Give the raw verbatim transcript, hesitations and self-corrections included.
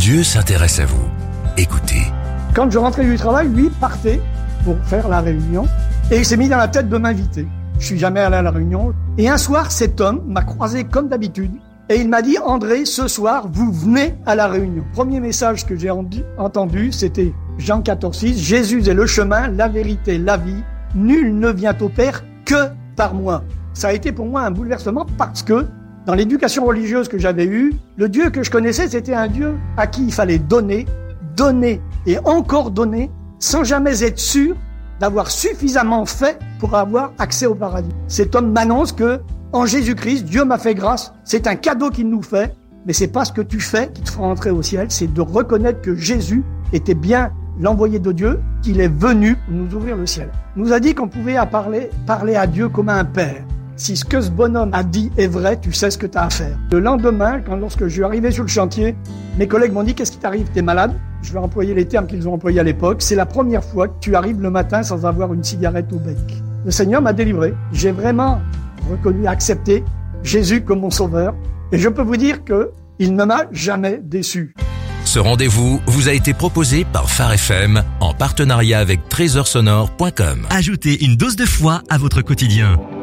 Dieu s'intéresse à vous. Écoutez. Quand je rentrais du travail, lui partait pour faire la réunion et il s'est mis dans la tête de m'inviter. Je suis jamais allé à la réunion. Et un soir, cet homme m'a croisé comme d'habitude et il m'a dit « André, ce soir, vous venez à la réunion ». Premier message que j'ai entendu, c'était Jean quatorze six, « Jésus est le chemin, la vérité, la vie. Nul ne vient au Père que par moi ». Ça a été pour moi un bouleversement parce que dans l'éducation religieuse que j'avais eue, le Dieu que je connaissais, c'était un Dieu à qui il fallait donner, donner et encore donner sans jamais être sûr d'avoir suffisamment fait pour avoir accès au paradis. Cet homme m'annonce que en Jésus-Christ, Dieu m'a fait grâce, c'est un cadeau qu'il nous fait, mais c'est pas ce que tu fais qui te fera entrer au ciel, c'est de reconnaître que Jésus était bien l'envoyé de Dieu, qu'il est venu pour nous ouvrir le ciel. Il nous a dit qu'on pouvait parler, parler à Dieu comme à un père. Si ce que ce bonhomme a dit est vrai, tu sais ce que tu as à faire. Le lendemain, quand lorsque je suis arrivé sur le chantier, mes collègues m'ont dit « Qu'est-ce qui t'arrive? T'es malade ?» Je vais employer les termes qu'ils ont employés à l'époque. C'est la première fois que tu arrives le matin sans avoir une cigarette au bec. Le Seigneur m'a délivré. J'ai vraiment reconnu, accepté Jésus comme mon sauveur. Et je peux vous dire que il ne m'a jamais déçu. Ce rendez-vous vous a été proposé par Phare F M en partenariat avec trésor sonore point com. Ajoutez une dose de foi à votre quotidien.